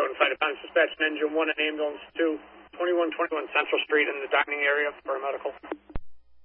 Road and Fire Department dispatch an engine 1 and ambulance 2, 2121 Central Street in the dining area for a medical.